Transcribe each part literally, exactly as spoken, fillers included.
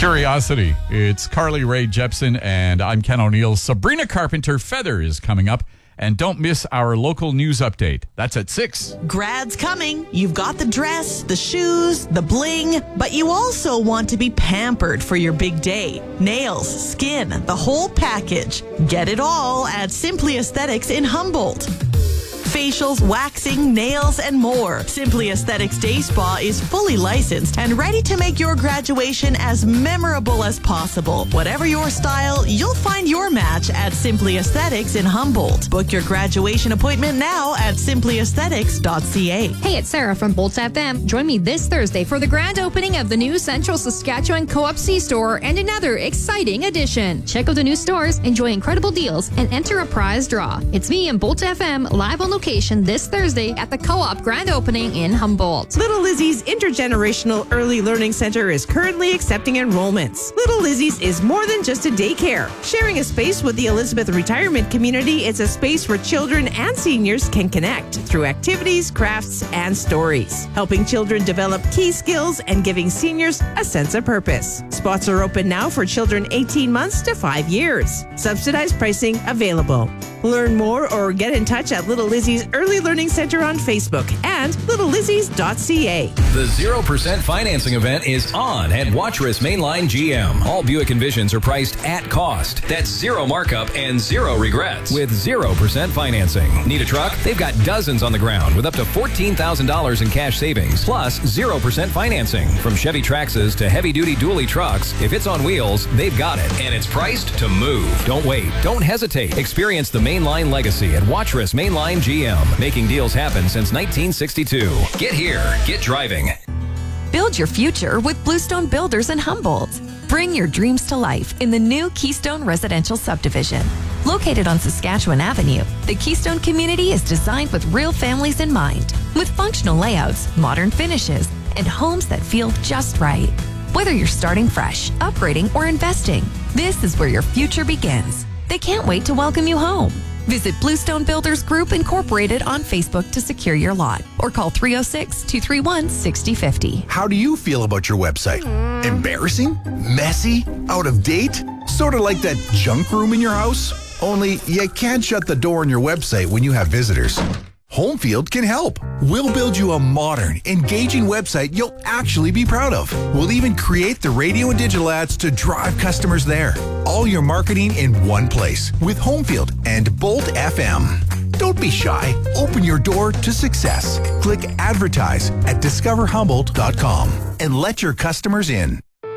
Curiosity. It's Carly Rae Jepsen, and I'm Ken O'Neill. Sabrina Carpenter Feather is coming up. And don't miss our local news update. That's at six. Grad's coming. You've got the dress, the shoes, the bling, but you also want to be pampered for your big day. Nails, skin, the whole package. Get it all at Simply Aesthetics in Humboldt. Facials, waxing, nails, and more. Simply Aesthetics Day Spa is fully licensed and ready to make your graduation as memorable as possible. Whatever your style, you'll find your match at Simply Aesthetics in Humboldt. Book your graduation appointment now at simply aesthetics dot c a. Hey, it's Sarah from Bolt F M. Join me this Thursday for the grand opening of the new Central Saskatchewan Co-op C-Store and another exciting addition. Check out the new stores, enjoy incredible deals, and enter a prize draw. It's me and Bolt F M live on location this Thursday at the Co-op grand opening in Humboldt. Little Lizzie's Intergenerational Early Learning Center is currently accepting enrollments. Little Lizzie's is more than just a daycare. Sharing a space with the Elizabeth Retirement Community, it's a space where children and seniors can connect through activities, crafts, and stories, helping children develop key skills and giving seniors a sense of purpose. Spots are open now for children eighteen months to five years. Subsidized pricing available. Learn more or get in touch at Little Lizzie's Early Learning Center on Facebook and little lizzies dot c a. The zero percent financing event is on at Watrous Mainline G M. All Buick Envisions are priced at cost. That's zero markup and zero regrets with zero percent financing. Need a truck? They've got dozens on the ground with up to fourteen thousand dollars in cash savings plus zero percent financing. From Chevy Traxxas to heavy-duty dually trucks, if it's on wheels, they've got it. And it's priced to move. Don't wait. Don't hesitate. Experience the Mainline legacy at Watrous Mainline G M. Making deals happen since nineteen sixty-two. Get here. Get driving. Build your future with Bluestone Builders in Humboldt. Bring your dreams to life in the new Keystone Residential Subdivision. Located on Saskatchewan Avenue, the Keystone community is designed with real families in mind, with functional layouts, modern finishes, and homes that feel just right. Whether you're starting fresh, upgrading, or investing, this is where your future begins. They can't wait to welcome you home. Visit Bluestone Builders Group Incorporated on Facebook to secure your lot or call three oh six, two three one, six oh five oh. How do you feel about your website? Embarrassing? Messy? Out of date? Sort of like that junk room in your house? Only you can't shut the door on your website when you have visitors. Homefield can help. We'll build you a modern, engaging website you'll actually be proud of. We'll even create the radio and digital ads to drive customers there. All your marketing in one place with Homefield and Bolt F M. Don't be shy. Open your door to success. Click advertise at discover humboldt dot com and let your customers in.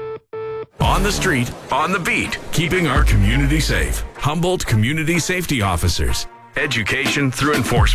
On the street, on the beat, keeping our community safe. Humboldt Community Safety Officers. Education through enforcement.